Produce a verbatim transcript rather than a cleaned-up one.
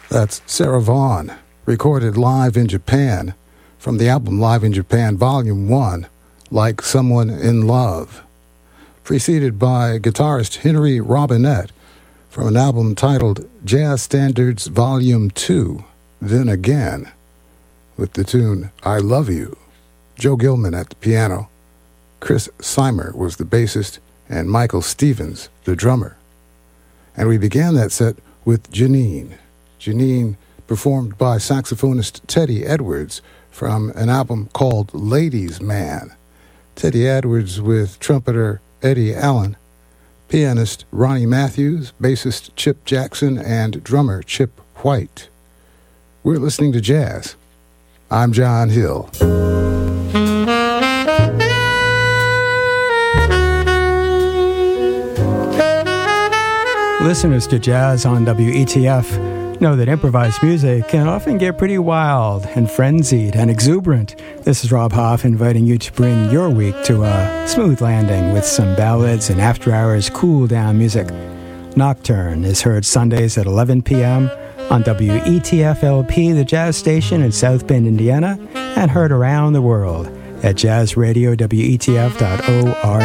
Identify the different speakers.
Speaker 1: That's Sarah Vaughan, recorded live in Japan from the album Live in Japan Volume one, Like Someone in Love, preceded by guitarist Henry Robinette from an album titled Jazz Standards Volume two, Then Again, with the tune I Love You. Joe Gilman at the piano, Chris Seimer was the bassist, and Michael Stevens the drummer. And we began that set with Janine. Janine performed by saxophonist Teddy Edwards from an album called Ladies Man. Teddy Edwards with trumpeter Eddie Allen, pianist Ronnie Matthews, bassist Chip Jackson, and drummer Chip White. We're listening to jazz. I'm John Hill.
Speaker 2: Listeners to Jazz on W E T F know that improvised music can often get pretty wild and frenzied and exuberant. This is Rob Hoff inviting you to bring your week to a smooth landing with some ballads and after-hours cool-down music. Nocturne is heard Sundays at eleven p.m. on W E T F L P, the jazz station in South Bend, Indiana, and heard around the world at jazz radio W E T F dot org.